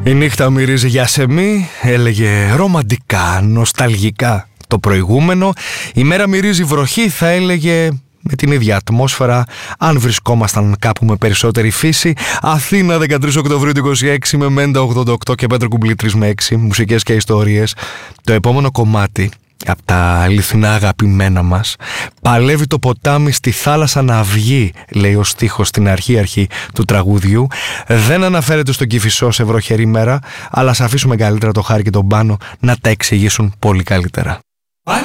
Η νύχτα μυρίζει για σεμί, έλεγε ρομαντικά, νοσταλγικά το προηγούμενο. Η μέρα μυρίζει βροχή, θα έλεγε με την ίδια ατμόσφαιρα, αν βρισκόμασταν κάπου με περισσότερη φύση. Αθήνα 13 Οκτωβρίου του 26 με Μέντα 88 και Πέτρο Κουμπλή 3 με 6, μουσικές και ιστορίες. Το επόμενο κομμάτι από τα αληθινά αγαπημένα μας, παλεύει το ποτάμι στη θάλασσα να βγει, λέει ο στίχος στην αρχή του τραγούδιου. Δεν αναφέρεται στον Κηφισό σε βροχερή μέρα, αλλά ας αφήσουμε καλύτερα το Χάρη και τον Πάνο να τα εξηγήσουν πολύ καλύτερα.